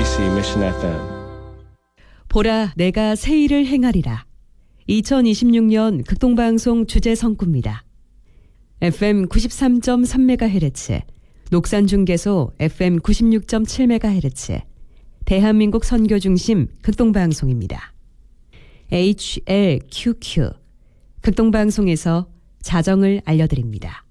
KBC Mission FM. 보라, 내가 새 일을 행하리라. 2026년 극동방송 주제 성구입니다. FM 93.3MHz, 녹산중계소 FM 96.7MHz, 대한민국 선교중심 극동방송입니다. HLQQ, 극동방송에서 자정을 알려드립니다.